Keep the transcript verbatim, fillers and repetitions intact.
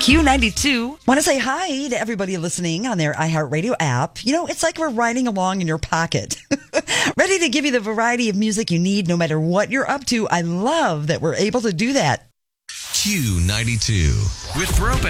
Q ninety-two. Want to say hi to everybody listening on their iHeartRadio app. You know, it's like we're riding along in your pocket. Ready to give you the variety of music you need no matter what you're up to. I love that we're able to do that. Q ninety-two with Throwback.